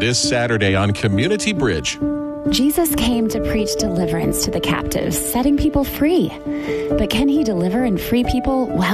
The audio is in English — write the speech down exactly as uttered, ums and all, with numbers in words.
this Saturday on Community Bridge. Jesus came to preach deliverance to the captives, setting people free. But can he deliver and free people while